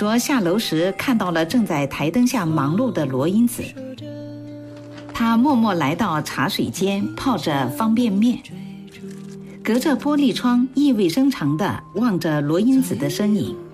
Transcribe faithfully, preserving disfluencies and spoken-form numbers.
卓下楼时看到了正在台灯下忙碌的罗英子，他默默来到茶水间泡着方便面，隔着玻璃窗意味深长地望着罗英子的身影。